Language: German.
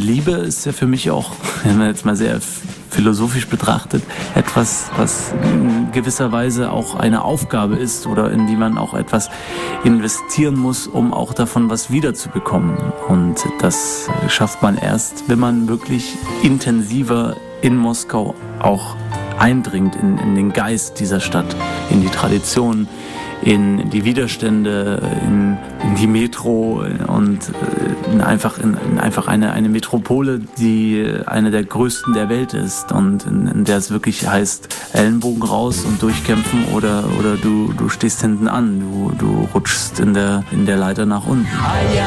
Liebe ist ja für mich auch, wenn man jetzt mal sehr philosophisch betrachtet, etwas, was in gewisser Weise auch eine Aufgabe ist oder in die man auch etwas investieren muss, um auch davon was wiederzubekommen. Und das schafft man erst, wenn man wirklich intensiver in Moskau auch eindringt in den Geist dieser Stadt, in die Tradition, in die Widerstände, in die Metro und in einfach eine Metropole, die eine der größten der Welt ist und in der es wirklich heißt, Ellenbogen raus und durchkämpfen oder du stehst hinten an, du rutschst in der Leiter nach unten.